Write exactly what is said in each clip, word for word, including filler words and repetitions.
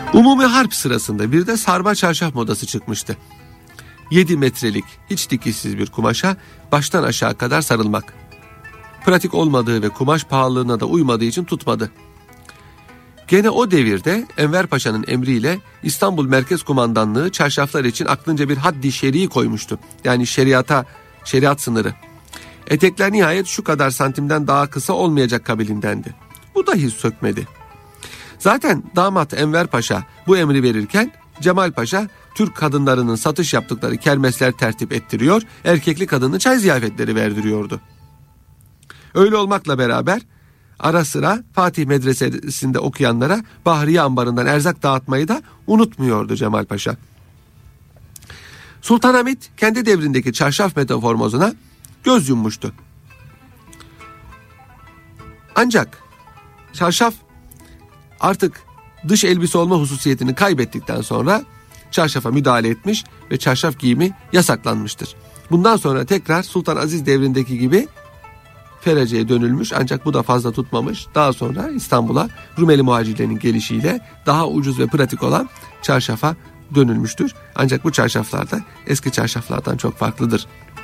Umumi harp sırasında bir de sarma çarşaf modası çıkmıştı. yedi metrelik hiç dikişsiz bir kumaşa baştan aşağı kadar sarılmak. Pratik olmadığı ve kumaş pahalılığına da uymadığı için tutmadı. Gene o devirde Enver Paşa'nın emriyle İstanbul Merkez Kumandanlığı çarşaflar için aklınca bir haddi şer'i koymuştu. Yani şeriata, şeriat sınırı. Etekler nihayet şu kadar santimden daha kısa olmayacak kabilindendi. Bu dahi sökmedi. Zaten damat Enver Paşa bu emri verirken Cemal Paşa Türk kadınlarının satış yaptıkları kermesler tertip ettiriyor, erkekli kadını çay ziyafetleri verdiriyordu. Öyle olmakla beraber ara sıra Fatih Medresesi'nde okuyanlara Bahriye Ambarı'ndan erzak dağıtmayı da unutmuyordu Cemal Paşa. Sultanahmet kendi devrindeki çarşaf metamorfozuna göz yummuştu. Ancak çarşaf artık dış elbise olma hususiyetini kaybettikten sonra çarşafa müdahale etmiş ve çarşaf giyimi yasaklanmıştır. Bundan sonra tekrar Sultan Aziz devrindeki gibi Ferece'ye dönülmüş, ancak bu da fazla tutmamış. Daha sonra İstanbul'a Rumeli muhacirlerinin gelişiyle daha ucuz ve pratik olan çarşafa dönülmüştür. Ancak bu çarşaflar da eski çarşaflardan çok farklıdır.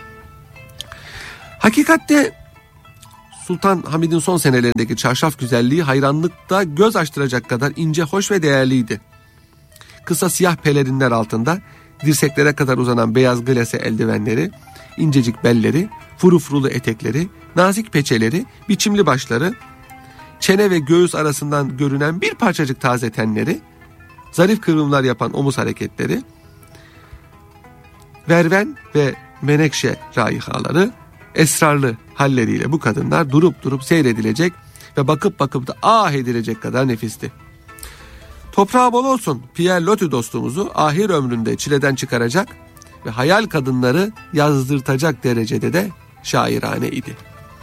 Hakikatte Sultan Hamid'in son senelerindeki çarşaf güzelliği hayranlıkta göz açtıracak kadar ince, hoş ve değerliydi. Kısa siyah pelerinler altında dirseklere kadar uzanan beyaz glase eldivenleri, incecik belleri, furufrulu etekleri, nazik peçeleri, biçimli başları, çene ve göğüs arasından görünen bir parçacık taze tenleri, zarif kıvrımlar yapan omuz hareketleri, verven ve menekşe raihaları, esrarlı halleriyle bu kadınlar durup durup seyredilecek ve bakıp bakıp da ah edilecek kadar nefisti. Toprağı bol olsun Pierre Loti dostumuzu ahir ömründe çileden çıkaracak ve hayal kadınları yazdırtacak derecede de şairane idi.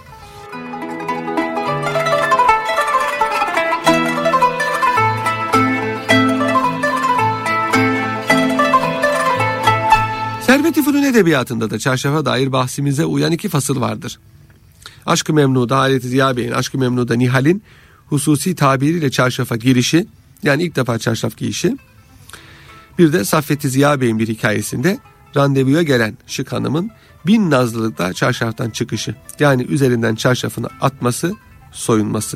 Servet-i Fünun edebiyatında da çarşafa dair bahsimize uyan iki fasıl vardır. Aşk-ı Memnu'da Halet-i Ziya Bey'in, Aşk-ı Memnu'da Nihal'in hususi tabiriyle çarşafa girişi, yani ilk defa çarşaf giyişi. Bir de Saffet-i Ziya Bey'in bir hikayesinde randevuya gelen şık hanımın bin nazlılıkla çarşaftan çıkışı, yani üzerinden çarşafını atması, soyunması.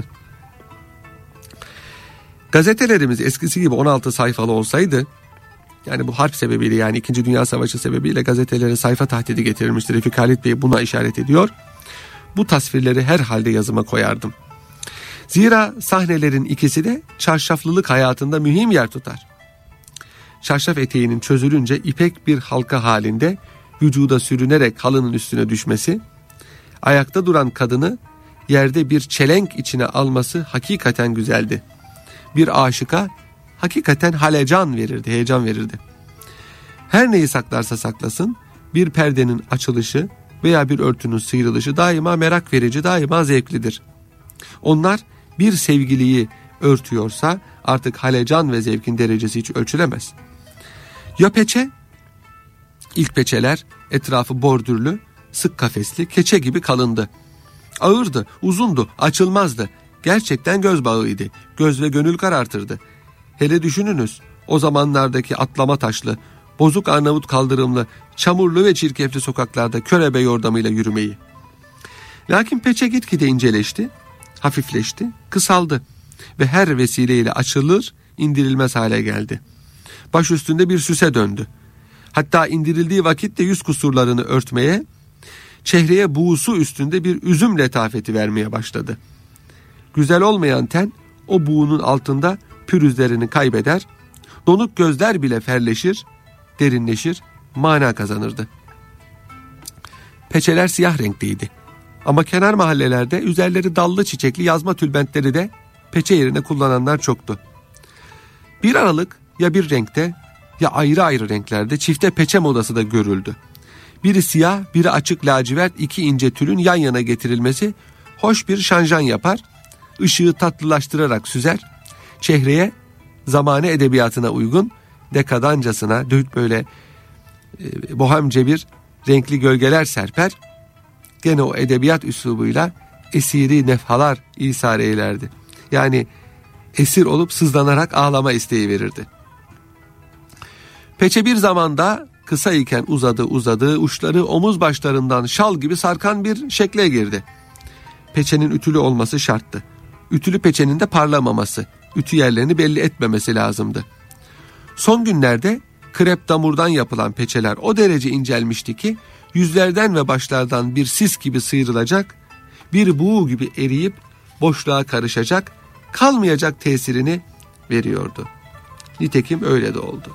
Gazetelerimiz eskisi gibi on altı sayfalı olsaydı, yani bu harp sebebiyle, yani İkinci Dünya Savaşı sebebiyle gazetelere sayfa tahdidi getirilmiştir. Refik Halit Bey buna işaret ediyor. Bu tasvirleri herhalde yazıma koyardım. Zira sahnelerin ikisi de çarşaflılık hayatında mühim yer tutar. Çarşaf eteğinin çözülünce ipek bir halka halinde vücuda sürünerek halının üstüne düşmesi, ayakta duran kadını yerde bir çelenk içine alması hakikaten güzeldi. Bir aşıka hakikaten halecan verirdi, heyecan verirdi. Her neyi saklarsa saklasın, bir perdenin açılışı veya bir örtünün sıyrılışı daima merak verici, daima zevklidir. Onlar bir sevgiliyi örtüyorsa artık halecan ve zevkin derecesi hiç ölçülemez. Ya peçe? İlk peçeler etrafı bordürlü, sık kafesli, keçe gibi kalındı. Ağırdı, uzundu, açılmazdı. Gerçekten göz bağıydı. Göz ve gönül karartırdı. Hele düşününüz, o zamanlardaki atlama taşlı, bozuk Arnavut kaldırımlı, çamurlu ve çirkefli sokaklarda körebe yordamıyla yürümeyi. Lakin peçe gitgide inceleşti, hafifleşti, kısaldı ve her vesileyle açılır, indirilmez hale geldi. Baş üstünde bir süse döndü. Hatta indirildiği vakitte yüz kusurlarını örtmeye, çehreye buğusu üstünde bir üzüm letafeti vermeye başladı. Güzel olmayan ten o buğunun altında pürüzlerini kaybeder, donuk gözler bile ferleşir, derinleşir, mana kazanırdı. Peçeler siyah renkteydi. Ama kenar mahallelerde üzerleri dallı çiçekli yazma tülbentleri de peçe yerine kullananlar çoktu. Bir aralık ya bir renkte ya ayrı ayrı renklerde çifte peçe modası da görüldü. Biri siyah, biri açık lacivert iki ince tülün yan yana getirilmesi hoş bir şanjan yapar, ışığı tatlılaştırarak süzer, çehreye zamane edebiyatına uygun dekadancasına böyle e, bohemce bir renkli gölgeler serper, gene o edebiyat üslubuyla esiri nefhalar isar eylerdi. Yani esir olup sızlanarak ağlama isteği verirdi. Peçe bir zamanda kısa iken uzadı uzadı, uçları omuz başlarından şal gibi sarkan bir şekle girdi. Peçenin ütülü olması şarttı. Ütülü peçenin de parlamaması, ütü yerlerini belli etmemesi lazımdı. Son günlerde krep damurdan yapılan peçeler o derece incelmişti ki yüzlerden ve başlardan bir sis gibi sıyrılacak, bir buğu gibi eriyip boşluğa karışacak, kalmayacak tesirini veriyordu. Nitekim öyle de oldu.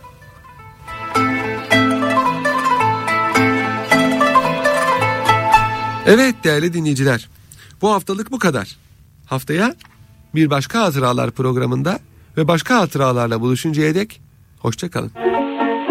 Evet değerli dinleyiciler, bu haftalık bu kadar. Haftaya bir başka hatıralar programında ve başka hatıralarla buluşuncaya dek hoşça kalın.